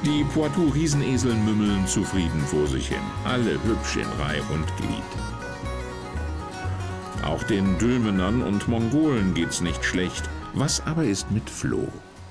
Die Poitou-Riesenesel mümmeln zufrieden vor sich hin, alle hübsch in Reih und Glied. Auch den Dülmenern und Mongolen geht's nicht schlecht. Was aber ist mit Flo?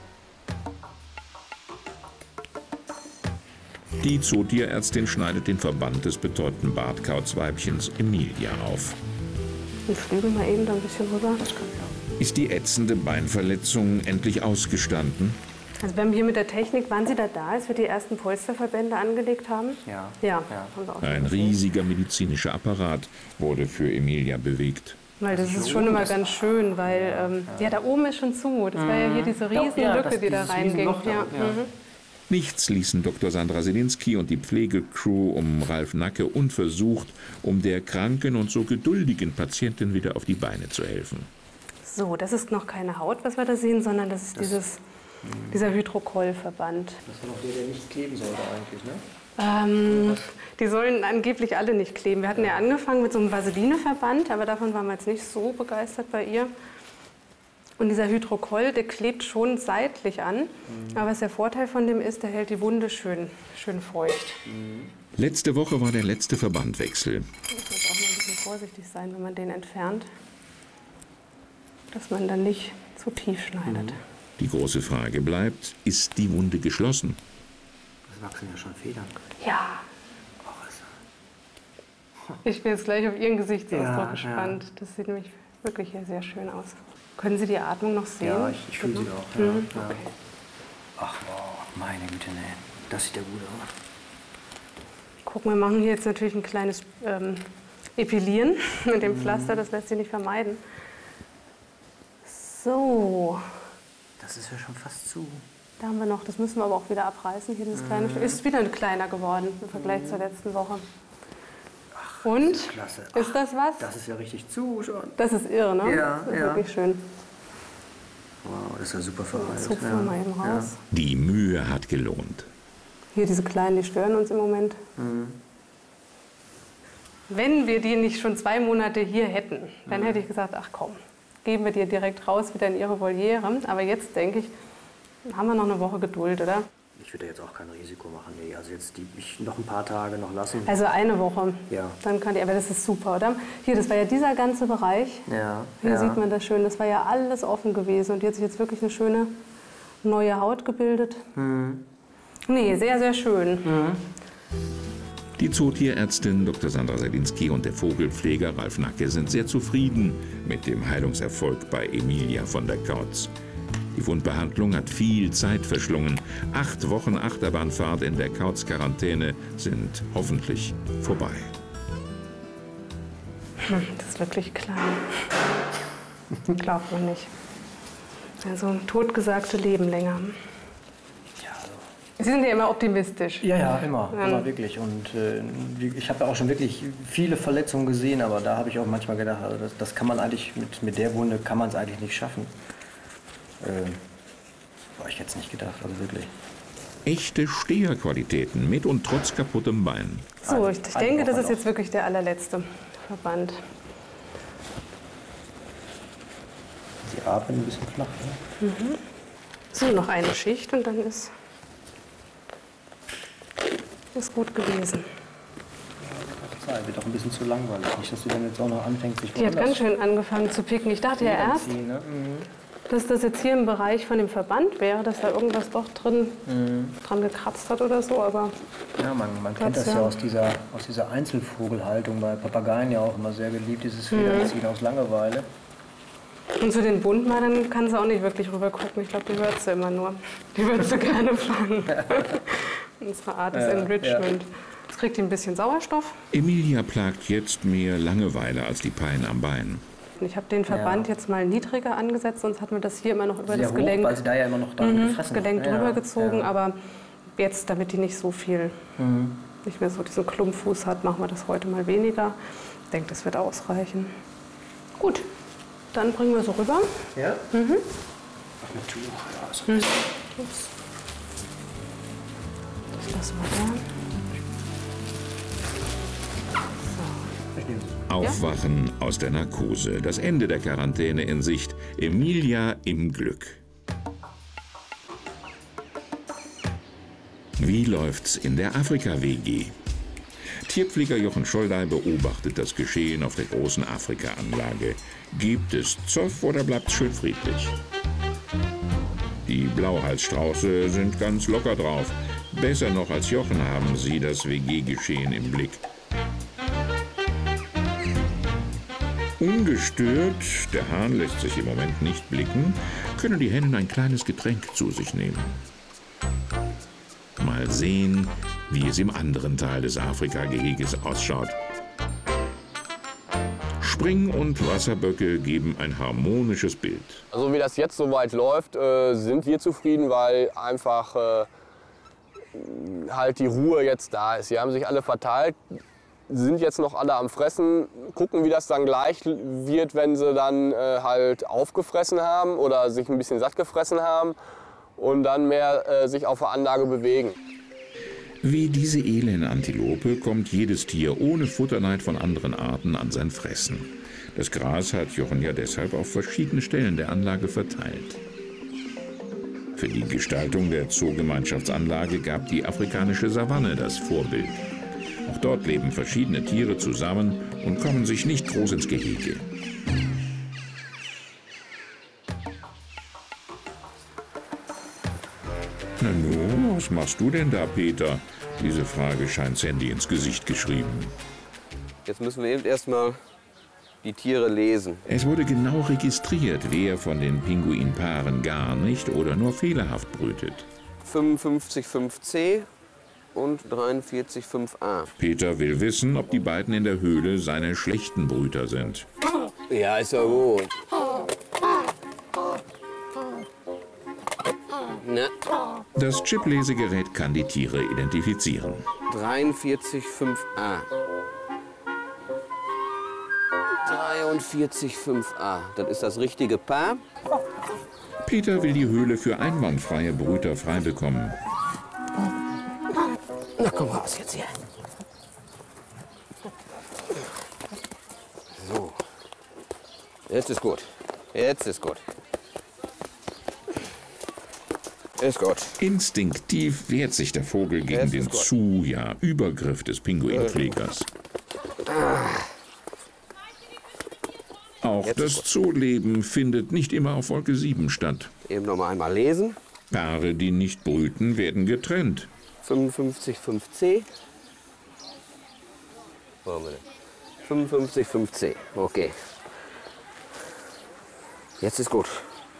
Die Zootierärztin schneidet den Verband des betäubten Bartkauzweibchens Emilia auf. Den Flügel mal eben da ein bisschen rüber. Ist die ätzende Beinverletzung endlich ausgestanden? Also wir haben hier mit der Technik, waren Sie da, als wir die ersten Polsterverbände angelegt haben? Ja. Ja. Ja. Haben wir auch Ein schon gesehen. riesiger medizinischer Apparat wurde für Emilia bewegt. Weil das ist schon immer ganz schön, weil ja, da oben ist schon zu. Das war ja hier diese riesen Lücke, die da reinging. Ja. Nichts ließen Dr. Sandra Selinski und die Pflegecrew um Ralf Nacke unversucht, um der kranken und so geduldigen Patientin wieder auf die Beine zu helfen. So, das ist noch keine Haut, was wir da sehen, sondern das ist dieser Hydrokollverband. Das war noch der nicht kleben sollte eigentlich, ne? Die sollen angeblich alle nicht kleben. Wir hatten ja angefangen mit so einem Vaseline-Verband, aber davon waren wir jetzt nicht so begeistert bei ihr. Und dieser Hydrokoll, der klebt schon seitlich an. Aber was der Vorteil von dem ist, der hält die Wunde schön feucht. Letzte Woche war der letzte Verbandwechsel. Da muss man auch mal ein bisschen vorsichtig sein, wenn man den entfernt, dass man dann nicht zu tief schneidet. Die große Frage bleibt, ist die Wunde geschlossen? Es wachsen ja schon Federn. Ja. Ich bin jetzt gleich auf Ihren Gesichtsausdruck gespannt. Ja. Das sieht nämlich wirklich hier sehr schön aus. Können Sie die Atmung noch sehen? Ja, ich fühle sie auch. Ja, ja. Okay. Ach, wow, meine Güte, ne. Das sieht ja gut aus. Guck, wir machen hier jetzt natürlich ein kleines Epilieren mit dem Pflaster. Das lässt sich nicht vermeiden. So. Das ist ja schon fast zu. Da haben wir noch, das müssen wir aber auch wieder abreißen. Hier dieses kleine Stück. Ist wieder kleiner geworden im Vergleich zur letzten Woche. Ach, und? ist, klasse. Ist das was? Das ist ja richtig zu schon. Das ist irre, ne? Ja, das ist ja. wirklich schön. Wow, das ist ja super verheilt. Zupfen wir mal eben raus. Die Mühe hat gelohnt. Hier diese kleinen, die stören uns im Moment. Wenn wir die nicht schon 2 Monate hier hätten, dann hätte ich gesagt, ach komm, geben wir die direkt raus wieder in ihre Voliere. Aber jetzt denke ich, haben wir noch eine Woche Geduld, oder? Ich würde jetzt auch kein Risiko machen. Nee, also jetzt noch ein paar Tage noch lassen. Also eine Woche. Ja. Dann kann die, aber das ist super, oder? Hier, das war ja dieser ganze Bereich. Ja. Hier sieht man das schön. Das war ja alles offen gewesen. Und hier hat sich jetzt wirklich eine schöne neue Haut gebildet. Nee, sehr, sehr schön. Die Zootierärztin Dr. Sandra Selinski und der Vogelpfleger Ralf Nacke sind sehr zufrieden mit dem Heilungserfolg bei Emilia von der Kautz. Die Wundbehandlung hat viel Zeit verschlungen. 8 Wochen Achterbahnfahrt in der Kautz-Quarantäne sind hoffentlich vorbei. Das ist wirklich klein. Glaubt man nicht. Also totgesagte leben länger. Sie sind ja immer optimistisch. Ja, ja, immer wirklich. Und ich habe ja auch schon wirklich viele Verletzungen gesehen, aber da habe ich auch manchmal gedacht, also das kann man eigentlich, mit der Wunde kann man es eigentlich nicht schaffen. Habe ich jetzt nicht gedacht, also wirklich. Echte Steherqualitäten mit und trotz kaputtem Bein. So, ich denke, das ist jetzt wirklich der allerletzte Verband. Sie atmen ein bisschen flach, ne? So, noch eine Schicht und dann ist gut gewesen. Zeit wird auch ein bisschen zu langweilig. Nicht, dass sie dann jetzt auch noch anfängt, sich Die hat ganz schön angefangen zu picken. Ich dachte ja erst, dass das jetzt hier im Bereich von dem Verband wäre, dass da irgendwas doch dran gekratzt hat oder so, aber... Ja, man kennt das ja aus dieser Einzelvogelhaltung bei Papageien ja auch immer sehr geliebt, dieses Federziehen aus Langeweile. Und zu den Buntmadern kann sie auch nicht wirklich rüber gucken. Ich glaube, die hört sie immer nur. Die wird sie gerne fangen. Unsere Art ist Enrichment. Jetzt kriegt die ein bisschen Sauerstoff. Emilia plagt jetzt mehr Langeweile als die Pein am Bein. Ich habe den Verband jetzt mal niedriger angesetzt, sonst hat man das hier immer noch über sehr das hoch, Gelenk, weil sie da ja immer noch dran gefressen Gelenk hat. drüber gezogen. Aber jetzt, damit die nicht so viel, nicht mehr so diesen Klumpfuß hat, machen wir das heute mal weniger. Ich denke, das wird ausreichen. Gut, dann bringen wir so rüber. Ja? Ach, mit Tuch, ja. Also Das lassen wir da. Aufwachen aus der Narkose. Das Ende der Quarantäne in Sicht. Emilia im Glück. Wie läuft's in der Afrika-WG? Tierpfleger Jochen Scholdey beobachtet das Geschehen auf der großen Afrika-Anlage. Gibt es Zoff oder bleibt's schön friedlich? Die Blauhalsstrauße sind ganz locker drauf. Besser noch als Jochen haben sie das WG-Geschehen im Blick. Ungestört, der Hahn lässt sich im Moment nicht blicken, können die Hennen ein kleines Getränk zu sich nehmen. Mal sehen, wie es im anderen Teil des Afrika-Geheges ausschaut. Spring- und Wasserböcke geben ein harmonisches Bild. Also wie das jetzt soweit läuft, sind wir zufrieden, weil einfach halt die Ruhe jetzt da ist. Sie haben sich alle verteilt, sind jetzt noch alle am Fressen, gucken, wie das dann gleich wird, wenn sie dann halt aufgefressen haben oder sich ein bisschen satt gefressen haben und dann mehr sich auf der Anlage bewegen. Wie diese Elenantilope kommt jedes Tier ohne Futterneid von anderen Arten an sein Fressen. Das Gras hat Jochen ja deshalb auf verschiedene Stellen der Anlage verteilt. Für die Gestaltung der Zoogemeinschaftsanlage gab die afrikanische Savanne das Vorbild. Auch dort leben verschiedene Tiere zusammen und kommen sich nicht groß ins Gehege. Na nun, was machst du denn da, Peter? Diese Frage scheint Sandy ins Gesicht geschrieben. Jetzt müssen wir eben erstmal die Tiere lesen. Es wurde genau registriert, wer von den Pinguinpaaren gar nicht oder nur fehlerhaft brütet. 55,5c und 43,5a. Peter will wissen, ob die beiden in der Höhle seine schlechten Brüter sind. Ja, ist ja gut. Na, Das Chip-Lesegerät kann die Tiere identifizieren. 43,5a. 43,5a. Das ist das richtige Paar. Peter will die Höhle für einwandfreie Brüter frei bekommen. Na, komm raus jetzt hier. So. Jetzt ist gut. Jetzt ist gut. Ist gut. Instinktiv wehrt sich der Vogel gegen den Übergriff des Pinguinpflegers. Auch das Zooleben findet nicht immer auf Wolke 7 statt. Eben noch mal einmal lesen. Paare, die nicht brüten, werden getrennt. 55,5c. 55,5c. Okay. Jetzt ist gut.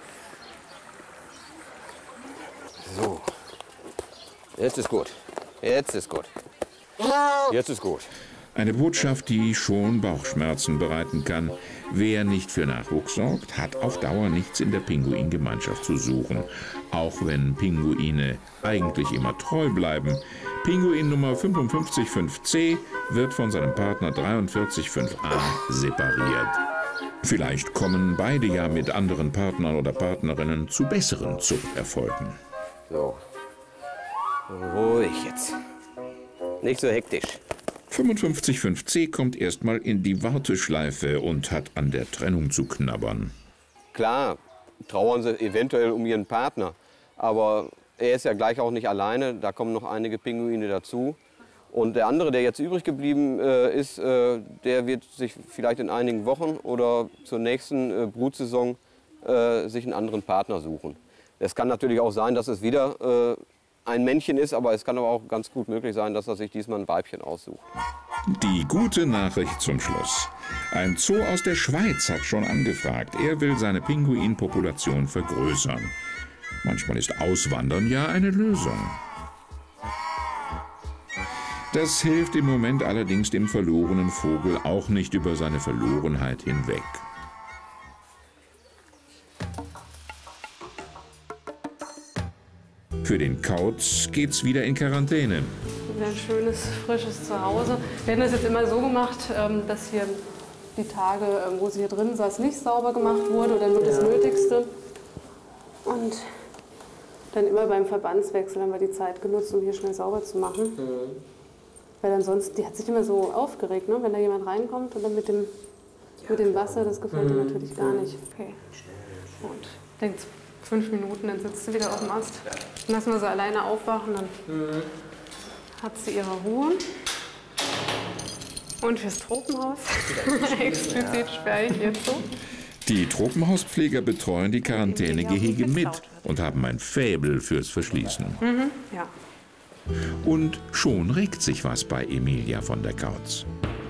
So. Jetzt ist gut. Jetzt ist gut. Jetzt ist gut. Eine Botschaft, die schon Bauchschmerzen bereiten kann. Wer nicht für Nachwuchs sorgt, hat auf Dauer nichts in der Pinguingemeinschaft zu suchen. Auch wenn Pinguine eigentlich immer treu bleiben. Pinguin Nummer 55,5c wird von seinem Partner 43,5a separiert. Vielleicht kommen beide ja mit anderen Partnern oder Partnerinnen zu besseren Zuchterfolgen. So. Ruhig jetzt. Nicht so hektisch. 55,5c kommt erstmal in die Warteschleife und hat an der Trennung zu knabbern. Klar, trauern sie eventuell um ihren Partner. Aber er ist ja gleich auch nicht alleine. Da kommen noch einige Pinguine dazu. Und der andere, der jetzt übrig geblieben ist, der wird sich vielleicht in einigen Wochen oder zur nächsten Brutsaison sich einen anderen Partner suchen. Es kann natürlich auch sein, dass es wieder ein Männchen ist, aber es kann aber auch ganz gut möglich sein, dass er sich diesmal ein Weibchen aussucht. Die gute Nachricht zum Schluss. Ein Zoo aus der Schweiz hat schon angefragt. Er will seine Pinguinpopulation vergrößern. Manchmal ist Auswandern ja eine Lösung. Das hilft im Moment allerdings dem verlorenen Vogel auch nicht über seine Verlorenheit hinweg. Für den Kauz geht's wieder in Quarantäne. Ein schönes, frisches Zuhause. Wir haben das jetzt immer so gemacht, dass hier die Tage, wo sie hier drin saß, nicht sauber gemacht wurde oder nur das Nötigste. Und dann immer beim Verbandswechsel haben wir die Zeit genutzt, um hier schnell sauber zu machen. Weil ansonsten, die hat sich immer so aufgeregt, ne? Wenn da jemand reinkommt und dann mit dem Wasser, das gefällt ihr natürlich gar nicht. Okay. Und denkt 5 Minuten, dann sitzt sie wieder auf dem Ast. Dann lassen wir sie alleine aufwachen, dann hat sie ihre Ruhe. Und fürs Tropenhaus, explizit sperre ich jetzt so. Die Tropenhauspfleger betreuen die Quarantänegehege mit und haben ein Faible fürs Verschließen. Ja. Und schon regt sich was bei Emilia von der Kautz.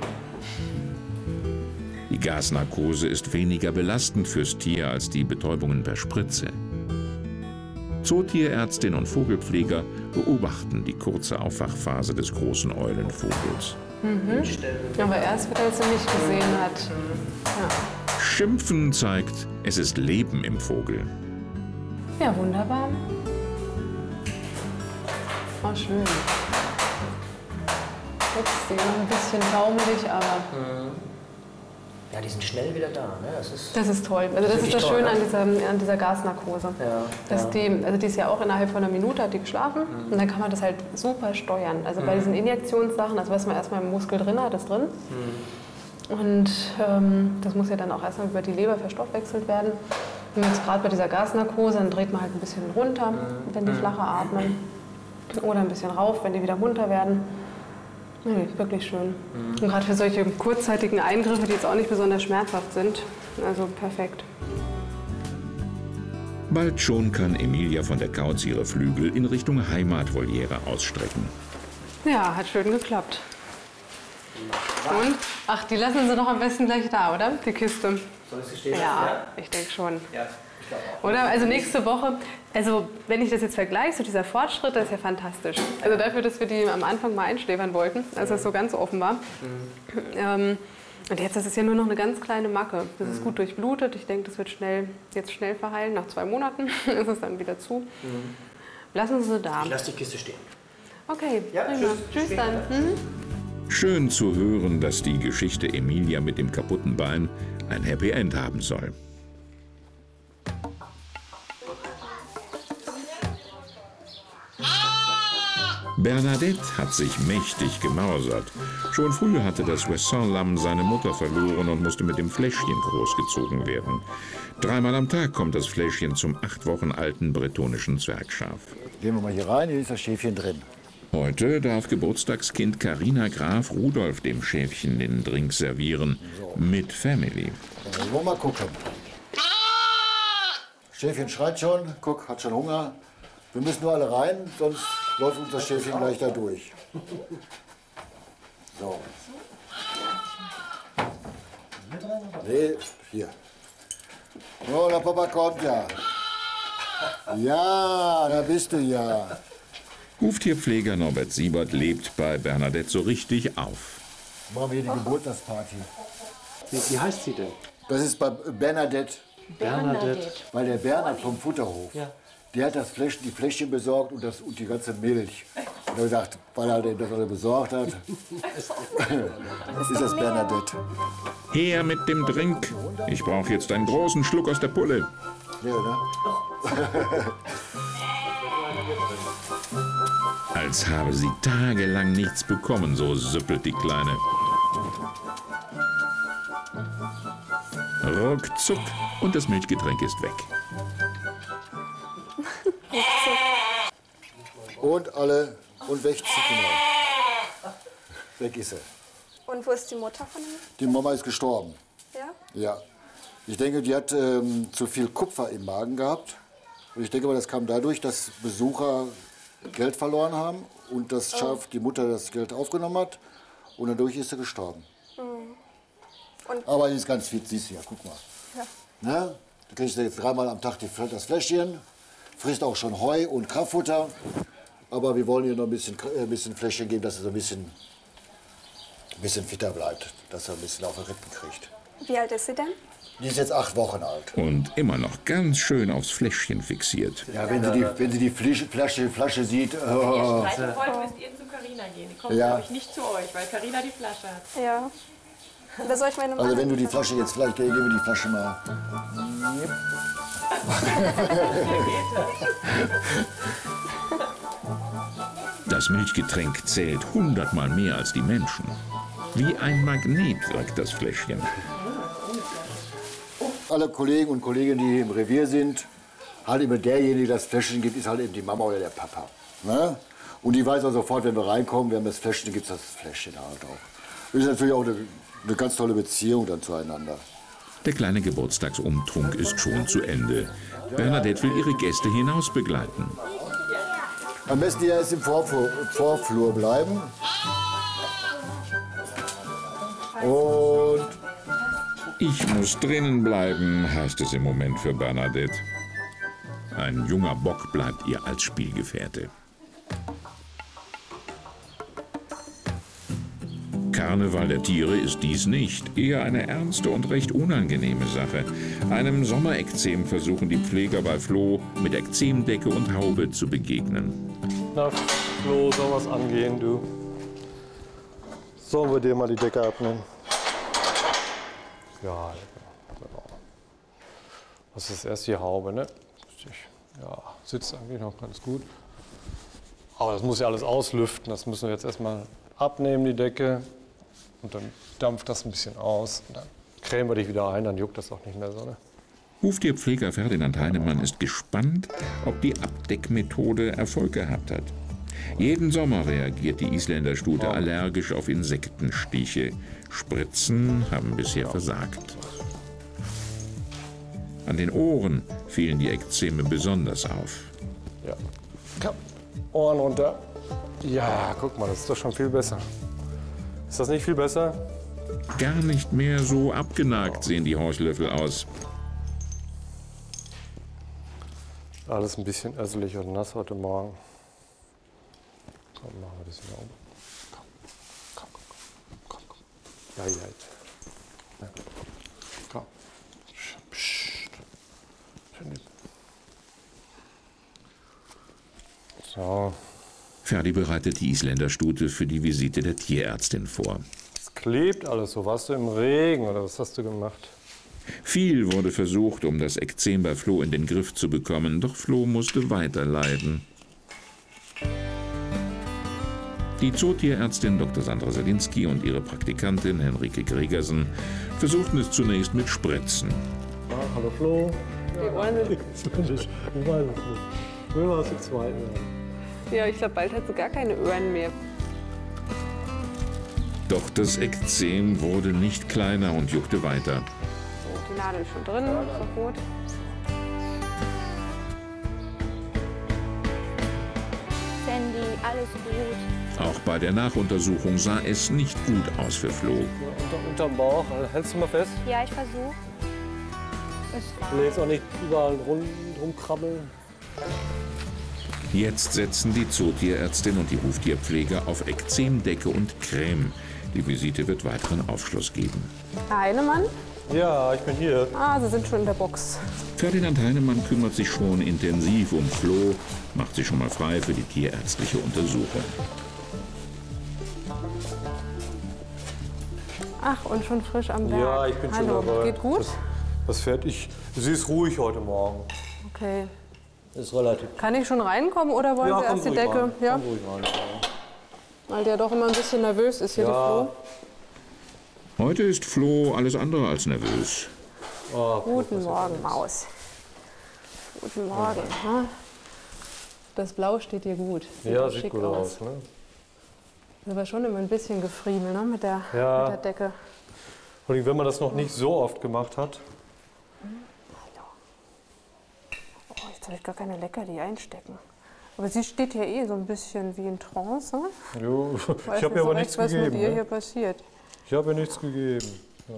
Die Gasnarkose ist weniger belastend fürs Tier als die Betäubungen per Spritze. Zootierärztin und Vogelpfleger beobachten die kurze Aufwachphase des großen Eulenvogels. Aber erst, wenn er sie nicht gesehen hat. Ja. Schimpfen zeigt, es ist Leben im Vogel. Ja, wunderbar. Oh, schön. Jetzt ist sie noch ein bisschen taumelig, aber... Ja, die sind schnell wieder da. Ne? Das ist toll. Also das ist das toll, Schöne an dieser Gasnarkose. Ja, Dass die ist ja auch innerhalb von einer Minute hat die geschlafen und dann kann man das halt super steuern. Also bei diesen Injektionssachen, also was man erstmal im Muskel drin hat, ist drin. Und das muss ja dann auch erstmal über die Leber verstoffwechselt werden. Und jetzt gerade bei dieser Gasnarkose, dann dreht man halt ein bisschen runter, wenn die flacher atmen. Oder ein bisschen rauf, wenn die wieder munter werden. Nee, wirklich schön. Und gerade für solche kurzzeitigen Eingriffe, die jetzt auch nicht besonders schmerzhaft sind, also perfekt. Bald schon kann Emilia von der Kautz ihre Flügel in Richtung Heimatvoliere ausstrecken. Ja, hat schön geklappt. Und? Ach, die lassen Sie doch am besten gleich da, oder? Die Kiste. Soll ich sie stehen lassen? Ja, ich denke schon. Ja, ich glaube auch. Oder? Also nächste Woche, also wenn ich das jetzt vergleiche, so dieser Fortschritt, das ist ja fantastisch. Also dafür, dass wir die am Anfang mal einschläfern wollten, als das so ganz offen war. Und jetzt, das ist ja nur noch eine ganz kleine Macke. Das ist gut durchblutet. Ich denke, das wird jetzt schnell verheilen. Nach 2 Monaten ist es dann wieder zu. Lassen Sie sie da. Ich lasse die Kiste stehen. Okay, Ja, prima. Tschüss dann. Schön zu hören, dass die Geschichte Emilia mit dem kaputten Bein ein Happy End haben soll. Bernadette hat sich mächtig gemausert. Schon früh hatte das Wesson-Lamm seine Mutter verloren und musste mit dem Fläschchen großgezogen werden. 3-mal am Tag kommt das Fläschchen zum 8 Wochen alten bretonischen Zwergschaf. Gehen wir mal hier rein, hier ist das Schäfchen drin. Heute darf Geburtstagskind Carina Graf Rudolf dem Schäfchen den Drink servieren. Mit Family. Dann wollen wir mal gucken. Schäfchen schreit schon, guck, hat schon Hunger. Wir müssen nur alle rein, sonst läuft unser Schäfchen gleich da durch. So. Nee, hier. Oh, der Papa kommt ja. Ja, da bist du ja. Huftierpfleger Norbert Siebert lebt bei Bernadette so richtig auf. Machen wir hier die Geburtstagsparty. Wie heißt sie denn? Das ist bei Bernadette, Bernadette. weil der Bernhard vom Futterhof, der hat die Fläschchen besorgt und die ganze Milch. Und er hat gesagt, weil er das alle besorgt hat, ist das Bernadette. Her mit dem Drink. Ich brauche jetzt einen großen Schluck aus der Pulle. Ja, ne? Als habe sie tagelang nichts bekommen, so süppelt die Kleine. Ruckzuck und das Milchgetränk ist weg. Und alle, und weg, genau. Weg ist er. Und wo ist die Mutter von ihm? Die Mama ist gestorben. Ja? Ja. Ich denke, die hat zu viel Kupfer im Magen gehabt. Und ich denke mal, das kam dadurch, dass Besucher Geld verloren haben und das Schaf, die Mutter das Geld aufgenommen hat. Und dadurch ist sie gestorben. Und Aber die ist ganz fit, siehst du ja, guck mal. Ja. Ne? Du kriegst jetzt 3-mal am Tag das Fläschchen, frisst auch schon Heu und Kraftfutter. Aber wir wollen ihr noch ein bisschen Fläschchen geben, dass sie so ein bisschen fitter bleibt, dass er ein bisschen auf den Rippen kriegt. wie alt ist sie denn? Die ist jetzt 8 Wochen alt. Und immer noch ganz schön aufs Fläschchen fixiert. Ja, wenn sie die Flasche sieht. Wenn ihr streiten wollt, müsst ihr zu Carina gehen. Die kommt, Ja. glaube ich, nicht zu euch, weil Carina die Flasche hat. Ja. Oder soll ich meine Mama? Also wenn du die Flasche jetzt vielleicht, geben wir die Flasche mal. Das Milchgetränk zählt 100-mal mehr als die Menschen. Wie ein Magnet, sagt das Fläschchen. Alle Kollegen und Kolleginnen, die im Revier sind, halt immer derjenige, der das Fläschchen gibt, ist halt eben die Mama oder der Papa. Ne? Und die weiß auch sofort, wenn wir reinkommen, wir haben das Fläschchen, gibt es das Fläschchen halt auch. Das ist natürlich auch eine ganz tolle Beziehung dann zueinander. Der kleine Geburtstagsumtrunk ist schon zu Ende. Bernadette will ihre Gäste hinaus begleiten. Am besten die erst im Vorflur bleiben. Und Ich muss drinnen bleiben, heißt es im Moment für Bernadette. Ein junger Bock bleibt ihr als Spielgefährte. Karneval der Tiere ist dies nicht, eher eine ernste und recht unangenehme Sache. Einem Sommerekzem versuchen die Pfleger bei Flo mit Ekzemdecke und Haube zu begegnen. Na, Flo, soll was angehen, du? Sollen wir dir mal die Decke abnehmen? Ja, genau. Das ist erst die Haube, ne? Ja, sitzt eigentlich noch ganz gut. Aber das muss ja alles auslüften. Das müssen wir jetzt erstmal abnehmen, die Decke. Und dann dampft das ein bisschen aus. Und dann cremen wir dich wieder ein, dann juckt das auch nicht mehr so. Ne? Huftierpfleger Ferdinand Heinemann ist gespannt, ob die Abdeckmethode Erfolg gehabt hat. Jeden Sommer reagiert die Isländerstute allergisch auf Insektenstiche. Spritzen haben bisher versagt. An den Ohren fielen die Ekzeme besonders auf. Ja. Komm, Ohren runter. Ja, guck mal, das ist doch schon viel besser. Ist das nicht viel besser? Gar nicht mehr so abgenagt sehen die Horchlöffel aus. Alles ein bisschen össelig und nass heute Morgen. Komm, machen wir das wieder um. Komm. Ja. Komm. Psst. So. Ferdi bereitet die Isländerstute für die Visite der Tierärztin vor. Es klebt alles so. Warst du im Regen oder was hast du gemacht? Viel wurde versucht, um das Ekzem bei Flo in den Griff zu bekommen, doch Flo musste weiter leiden. Die Zootierärztin Dr. Sandra Selinski und ihre Praktikantin Henrike Gregersen versuchten es zunächst mit Spritzen. Ja, hallo Flo. Die Ohren sind... Ich weiß es nicht. Früher war es die zweite. Ja, ich glaube, bald hat sie gar keine Ohren mehr. Doch das Ekzem wurde nicht kleiner und juckte weiter. Die Nadel ist schon drin, so gut. Sandy, alles gut. Auch bei der Nachuntersuchung sah es nicht gut aus für Flo. Unterm Bauch, hältst du mal fest? Ja, ich versuche. Ich will jetzt auch nicht überall rumkrabbeln. Jetzt setzen die Zootierärztin und die Huftierpfleger auf Ekzemdecke und Creme. Die Visite wird weiteren Aufschluss geben. Herr Heinemann? Ja, ich bin hier. Ah, Sie sind schon in der Box. Ferdinand Heinemann kümmert sich schon intensiv um Flo, macht sich schon mal frei für die tierärztliche Untersuchung. Ach, und schon frisch am Berg. Ja, ich bin schon Hallo, dabei. geht gut? Das fertig. Sie ist ruhig heute Morgen. Okay. Ist relativ. Kann ich schon reinkommen oder wollen Sie erst die Decke? Rein. Ja, Komm ruhig rein. weil der doch immer ein bisschen nervös ist hier, der Flo. Heute ist Flo alles andere als nervös. Oh, Guten Morgen, Maus. Guten Morgen. Ja. Das Blau steht dir gut. Ja, schick sieht gut aus. Ne? Das war schon immer ein bisschen gefriemel, ne, mit der Decke. Vor allem, wenn man das noch nicht so oft gemacht hat. Oh, jetzt habe ich gar keine Leckerli einstecken. Aber sie steht hier eh so ein bisschen wie in Trance. Ne? Jo, Ich ich habe ihr aber nichts was gegeben. mit ihr Ne? hier passiert. Ich habe ihr nichts gegeben. Ja.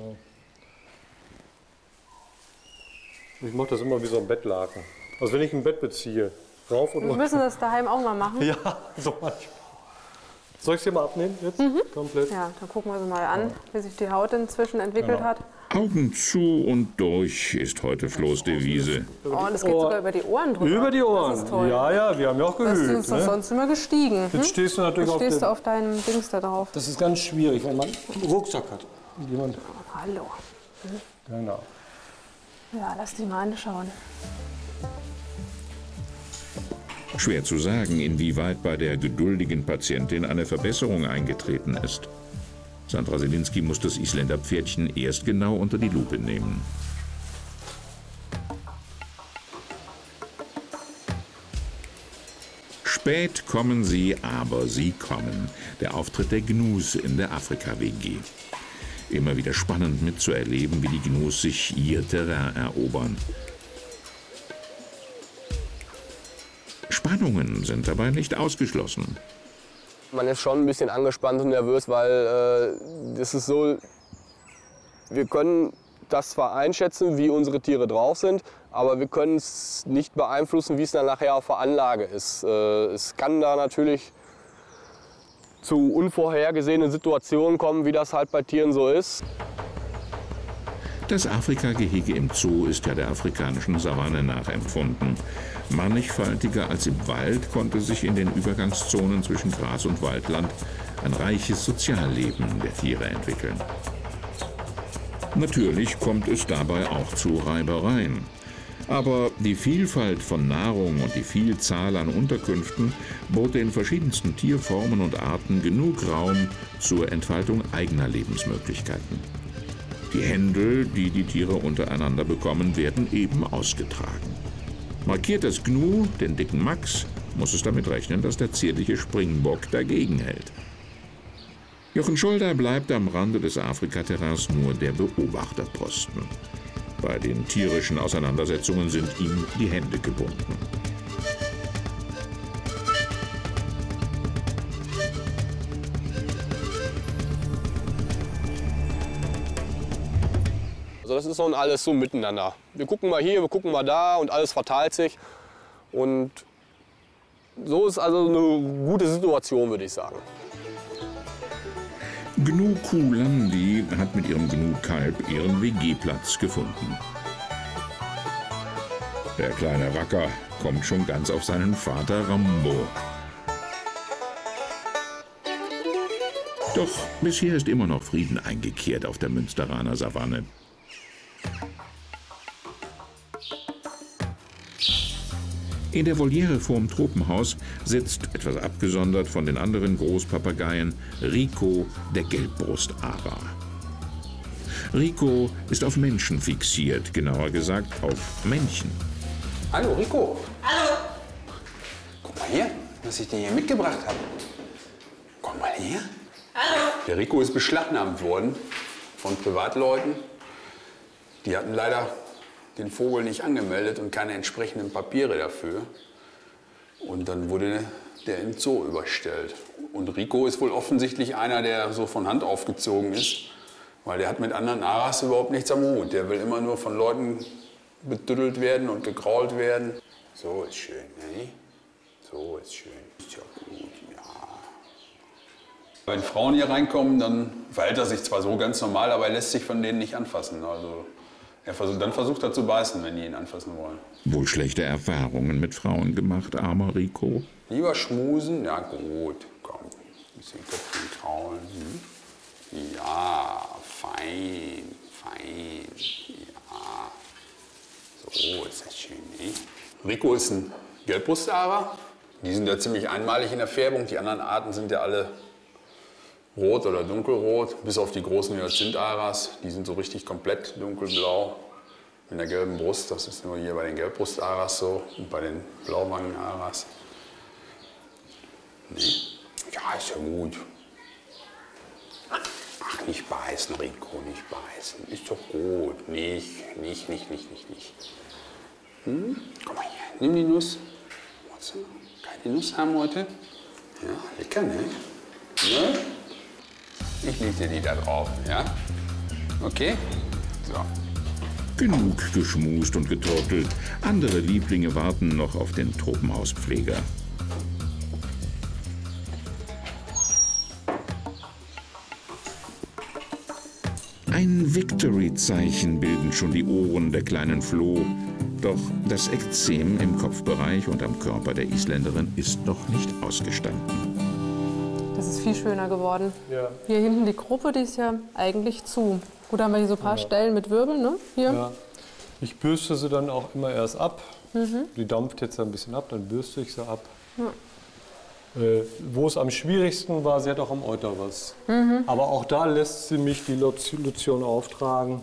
Ich mache das immer wie so ein Bettlaken. Also wenn ich ein Bett beziehe, rauf und Wir müssen das daheim auch mal machen. Ja, so manchmal. Soll ich es dir mal abnehmen jetzt? Komplett? Ja, dann gucken wir sie mal an, wie sich die Haut inzwischen entwickelt hat. Augen zu und durch ist heute Flo's Devise. Oh, und es geht sogar über die Ohren drüber. Über die Ohren? Das ist toll. Ja, wir haben ja auch Das ist geübt. uns doch Ne? sonst immer gestiegen. Jetzt stehst du natürlich Jetzt auf stehst dem... du auf deinem Dings da drauf. Das ist ganz schwierig, wenn man einen Rucksack hat. Jemand... Hallo. Genau. Ja, lass die mal anschauen. Schwer zu sagen, inwieweit bei der geduldigen Patientin eine Verbesserung eingetreten ist. Sandra Selinski muss das Isländerpferdchen erst genau unter die Lupe nehmen. Spät kommen sie, aber sie kommen. Der Auftritt der Gnus in der Afrika-WG. Immer wieder spannend mitzuerleben, wie die Gnus sich ihr Terrain erobern. Spannungen sind dabei nicht ausgeschlossen. Man ist schon ein bisschen angespannt und nervös, weil das ist so, wir können das zwar einschätzen, wie unsere Tiere drauf sind, aber wir können es nicht beeinflussen, wie es dann nachher auf der Anlage ist. Es kann da natürlich zu unvorhergesehenen Situationen kommen, wie das halt bei Tieren so ist. Das Afrika-Gehege im Zoo ist ja der afrikanischen Savanne nachempfunden. Mannigfaltiger als im Wald konnte sich in den Übergangszonen zwischen Gras- und Waldland ein reiches Sozialleben der Tiere entwickeln. Natürlich kommt es dabei auch zu Reibereien. Aber die Vielfalt von Nahrung und die Vielzahl an Unterkünften bot den verschiedensten Tierformen und Arten genug Raum zur Entfaltung eigener Lebensmöglichkeiten. Die Händel, die die Tiere untereinander bekommen, werden eben ausgetragen. Markiert das Gnu den dicken Max, muss es damit rechnen, dass der zierliche Springbock dagegen hält. Jochen Scholder bleibt am Rande des Afrikaterrains nur der Beobachterposten. Bei den tierischen Auseinandersetzungen sind ihm die Hände gebunden. Also das ist so alles so miteinander. Wir gucken mal hier, wir gucken mal da und alles verteilt sich. Und so ist also eine gute Situation, würde ich sagen. Gnu-Kuh Landi hat mit ihrem Gnu-Kalb ihren WG-Platz gefunden. Der kleine Racker kommt schon ganz auf seinen Vater Rambo. Doch bisher ist immer noch Frieden eingekehrt auf der Münsteraner Savanne. In der Voliere vorm Tropenhaus sitzt, etwas abgesondert von den anderen Großpapageien, Rico, der Gelbbrustara. Rico ist auf Menschen fixiert, genauer gesagt auf Männchen. Hallo Rico. Hallo. Guck mal hier, was ich dir hier mitgebracht habe. Komm mal her. Hallo. Der Rico ist beschlagnahmt worden von Privatleuten. Die hatten leider den Vogel nicht angemeldet und keine entsprechenden Papiere dafür. Und dann wurde der im Zoo überstellt. Und Rico ist wohl offensichtlich einer, der so von Hand aufgezogen ist, weil der hat mit anderen Aras überhaupt nichts am Hut. Der will immer nur von Leuten bedüttelt werden und gekrault werden. So ist schön, ne? So ist schön. Ist ja gut, ja. Wenn Frauen hier reinkommen, dann verhält er sich zwar so ganz normal, aber er lässt sich von denen nicht anfassen. Also dann versucht er zu beißen, wenn die ihn anfassen wollen. Wohl schlechte Erfahrungen mit Frauen gemacht, armer Rico? Lieber schmusen? Ja gut, komm, ein bisschen Köpfchen kraulen. Ja, fein, fein, ja. So ist das schön, ne? Rico ist ein Gelbbrustara. Die sind ja ziemlich einmalig in der Färbung. Die anderen Arten sind ja alle rot oder dunkelrot, bis auf die großen Hyazintharas. Die sind so richtig komplett dunkelblau mit einer gelben Brust. Das ist nur hier bei den Gelbbrustaras so und bei den Blauwangenaras. Nee. Ja, ist ja gut. Ach, nicht beißen, Rico, nicht beißen. Ist doch gut. Nicht. Hm? Komm mal her, nimm die Nuss. Keine Nuss haben heute? Ja, lecker, ne? Ne? Ich leg dir die da drauf, ja? Okay? So. Genug geschmust und getorkelt. Andere Lieblinge warten noch auf den Tropenhauspfleger. Ein Victory-Zeichen bilden schon die Ohren der kleinen Flo. Doch das Ekzem im Kopfbereich und am Körper der Isländerin ist noch nicht ausgestanden. Das ist viel schöner geworden. Ja. Hier hinten die Gruppe, die ist ja eigentlich zu. Gut, haben wir hier so ein paar Stellen mit Wirbeln, ne? Hier. Ja. Ich bürste sie dann auch immer erst ab. Mhm. Die dampft jetzt ein bisschen ab, dann bürste ich sie ab. Ja. Wo es am schwierigsten war, sie hat auch am Euter was. Mhm. Aber auch da lässt sie mich die Lotion auftragen.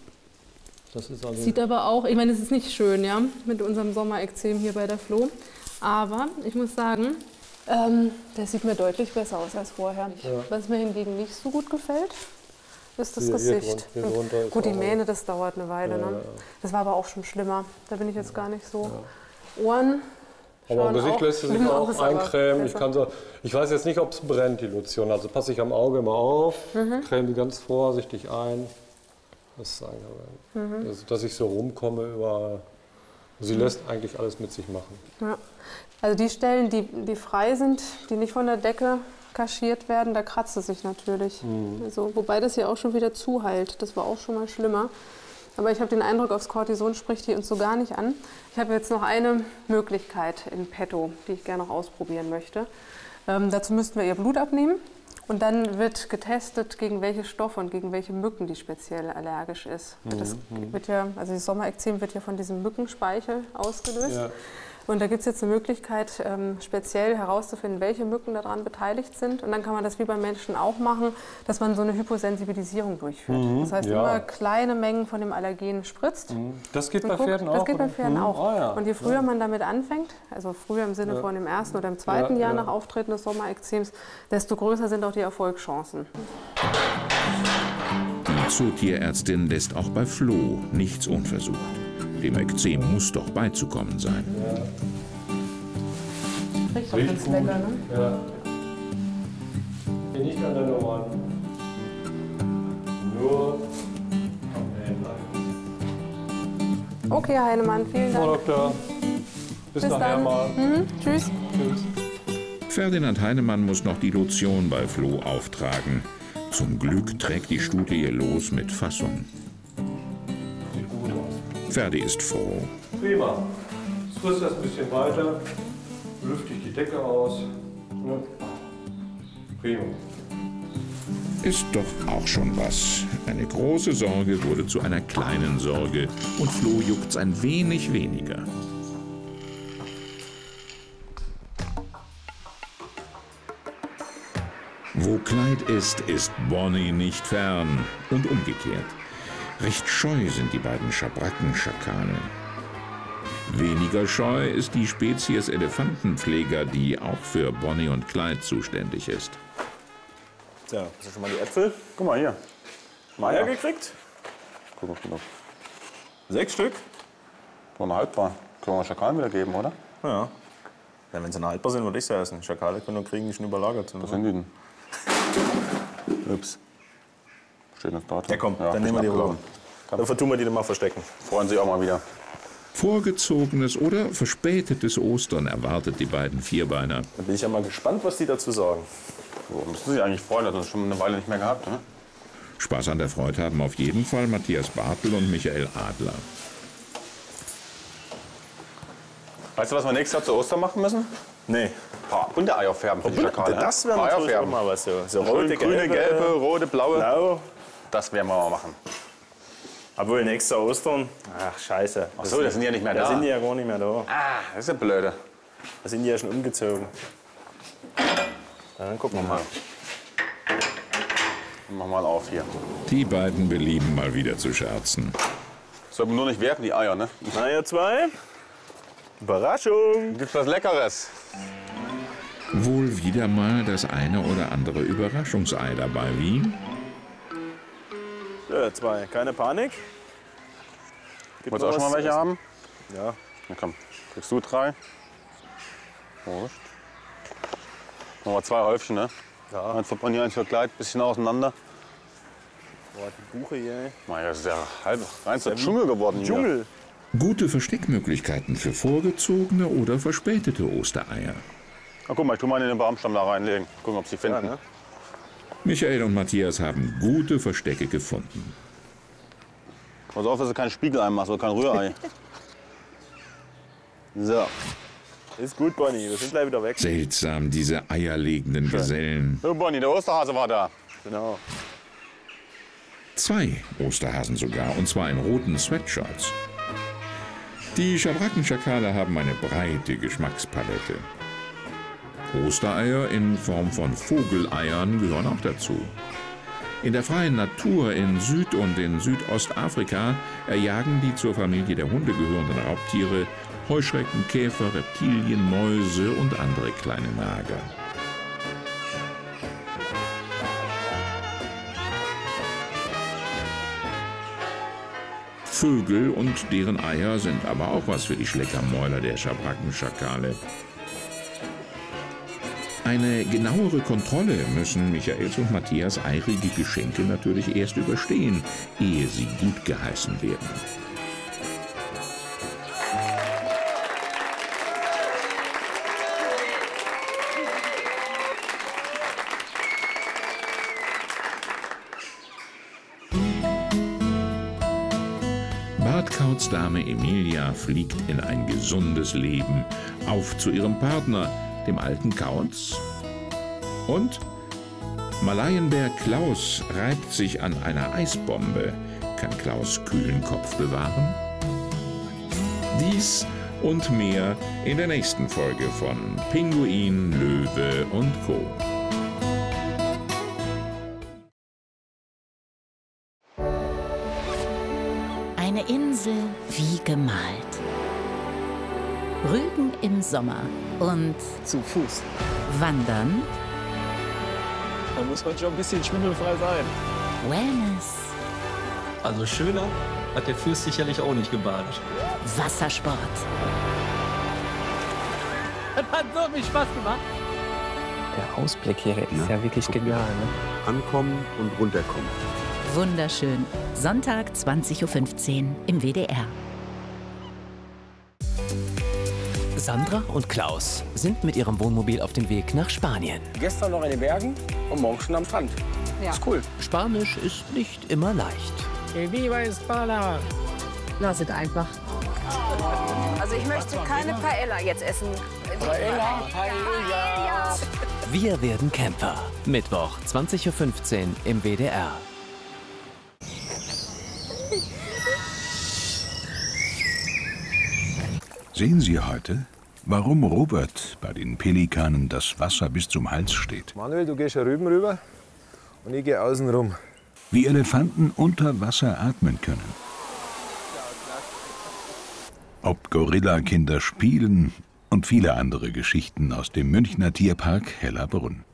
Das ist also Sieht aber auch, ich meine, es ist nicht schön, ja, mit unserem Sommerekzem hier bei der Flo. Aber ich muss sagen, der sieht mir deutlich besser aus als vorher. Ja. Was mir hingegen nicht so gut gefällt, ist das Hier Gesicht. hier drunter ist Gut, die auch Mähne, das dauert eine Weile. Ja, Ne? ja. Das war aber auch schon schlimmer. Da bin ich jetzt gar nicht so. Ohren. Aber am Gesicht auch lässt sie sich schlimmer auch aus, aber eincremen. besser. Ich weiß jetzt nicht, ob es brennt, die Lotion. Also passe ich am Auge immer auf, creme die ganz vorsichtig ein. Das ist eigentlich, dass ich so rumkomme überall. Sie lässt eigentlich alles mit sich machen. Ja. Also die Stellen, die frei sind, die nicht von der Decke kaschiert werden, da kratzt es sich natürlich. Also, wobei das hier auch schon wieder zuheilt. Das war auch schon mal schlimmer. Aber ich habe den Eindruck, aufs Cortison spricht die uns so gar nicht an. Ich habe jetzt noch eine Möglichkeit in petto, die ich gerne noch ausprobieren möchte. Dazu müssten wir ihr Blut abnehmen. Und dann wird getestet, gegen welche Stoffe und gegen welche Mücken die speziell allergisch ist. Das wird ja, also das Sommerekzem wird ja von diesem Mückenspeichel ausgelöst. Ja. Und da gibt es jetzt eine Möglichkeit, speziell herauszufinden, welche Mücken daran beteiligt sind. Und dann kann man das wie beim Menschen auch machen, dass man so eine Hyposensibilisierung durchführt. Das heißt, immer kleine Mengen von dem Allergen spritzt. Das geht bei Pferden auch? Das geht bei Pferden auch. Ah, ja. Und je früher man damit anfängt, also früher im Sinne von dem ersten oder im zweiten Jahr nach Auftreten des Sommerekzems, desto größer sind auch die Erfolgschancen. Die Zootierärztin lässt auch bei Flo nichts unversucht. Dem Ekzem muss doch beizukommen sein. Riecht doch ganz lecker, ne? Ja. Nicht an der Nummer. Nur am Ende. Okay, Herr Heinemann, vielen Dank. Frau Doktor. Bis nachher dann. mal. Tschüss. Tschüss. Ferdinand Heinemann muss noch die Lotion bei Flo auftragen. Zum Glück trägt die Stute ihr Los mit Fassung. Ferdi ist froh. Prima. Jetzt frisst das ein bisschen weiter. Lüfte ich die Decke aus. Ja. Prima. Ist doch auch schon was. Eine große Sorge wurde zu einer kleinen Sorge und Flo juckt's ein wenig weniger. Wo Kleid ist, ist Bonnie nicht fern und umgekehrt. Recht scheu sind die beiden Schabrackenschakale. Weniger scheu ist die Spezies Elefantenpfleger, die auch für Bonnie und Clyde zuständig ist. So, hast du schon mal die Äpfel? Guck mal hier. Eier gekriegt? Guck mal. 6 Stück? Noch haltbar. Können wir Schakalen wieder geben, oder? Ja. Wenn sie noch haltbar sind, würde ich sie essen. Schakale können wir kriegen, die schon überlagert sind. Was sind die denn? Ups. Steht das dort? Ja komm, dann nehmen wir die rüber. Dafür tun wir die dann mal verstecken. Freuen sich auch mal wieder. Vorgezogenes oder verspätetes Ostern erwartet die beiden Vierbeiner. Da bin ich ja mal gespannt, was die dazu sagen. So, müssen sich eigentlich freuen, dass wir das schon eine Weile nicht mehr gehabt, ne? Spaß an der Freude haben auf jeden Fall Matthias Bartel und Michael Adler. Weißt du, was wir nächstes Jahr zu Ostern machen müssen? Nee. Bunte Eier färben für die Schakale. Das wäre natürlich auch mal was. So rote, grüne, gelbe, rote, blaue. Blau. Das werden wir mal machen. Obwohl, nächstes Jahr Ostern. Ach, scheiße. Ach so, das sind ja nicht mehr da. Da sind die ja gar nicht mehr da. Ah, das ist ja blöde. Da sind die ja schon umgezogen. Dann gucken wir mal. Dann machen wir mal auf hier. Die beiden belieben mal wieder zu scherzen. Sollten wir nur nicht werfen, die Eier, ne? Na, ihr zwei. Überraschung. Gibt's was Leckeres? Wohl wieder mal das eine oder andere Überraschungsei dabei, wie? So, ihr zwei, keine Panik. Wolltest du auch schon mal welche haben? Ja. Na komm, kriegst du 3. Prost. Machen wir 2 Häufchen, ne? Ja. Eins für Bonnie, eins für Clyde, bisschen auseinander. Boah, die Buche hier. Naja, das ist ja halb rein zur Dschungel geworden hier. Dschungel. Gute Versteckmöglichkeiten für vorgezogene oder verspätete Ostereier. Na, guck mal, ich tu mal in den Baumstamm da reinlegen. Gucken, ob sie finden. Ja, ne? Michael und Matthias haben gute Verstecke gefunden. Pass auf, dass du kein Spiegelei machst oder kein Rührei. So. Ist gut, Bonnie. Wir sind gleich wieder weg. Seltsam, diese eierlegenden Gesellen. So, Bonnie, der Osterhase war da. Genau. 2 Osterhasen sogar, und zwar in roten Sweatshirts. Die Schabrackenschakale haben eine breite Geschmackspalette. Ostereier in Form von Vogeleiern gehören auch dazu. In der freien Natur in Süd- und in Südostafrika erjagen die zur Familie der Hunde gehörenden Raubtiere Heuschrecken, Käfer, Reptilien, Mäuse und andere kleine Nager. Vögel und deren Eier sind aber auch was für die Schleckermäuler der Schabrackenschakale. Eine genauere Kontrolle müssen Michaels und Matthias eirige Geschenke natürlich erst überstehen, ehe sie gut geheißen werden. Badkautsdame Emilia fliegt in ein gesundes Leben, auf zu ihrem Partner, dem alten Kauz. Und Malayenbär Klaus reibt sich an einer Eisbombe. Kann Klaus kühlen Kopf bewahren? Dies und mehr in der nächsten Folge von Pinguin, Löwe und Co. Eine Insel wie gemalt. Rügen im Sommer und zu Fuß. Wandern. Da muss man schon ein bisschen schwindelfrei sein. Wellness. Also schöner hat der Fürst sicherlich auch nicht gebadet. Wassersport. Das hat so viel Spaß gemacht. Der Ausblick hier ist ja wirklich genial. Ne? Ankommen und runterkommen. Wunderschön. Sonntag 20:15 Uhr im WDR. Sandra und Klaus sind mit ihrem Wohnmobil auf dem Weg nach Spanien. Gestern noch in den Bergen und morgen schon am Strand. Ja. Ist cool. Spanisch ist nicht immer leicht. Viva España! Lass es einfach. Also ich möchte keine Paella jetzt essen. Paella. Wir werden Camper. Mittwoch 20:15 Uhr im WDR. Sehen Sie heute, warum Robert bei den Pelikanen das Wasser bis zum Hals steht? Manuel, du gehst ja rüben rüber und ich gehe außen rum. Wie Elefanten unter Wasser atmen können. Ob Gorillakinder spielen und viele andere Geschichten aus dem Münchner Tierpark Hellerbrunn.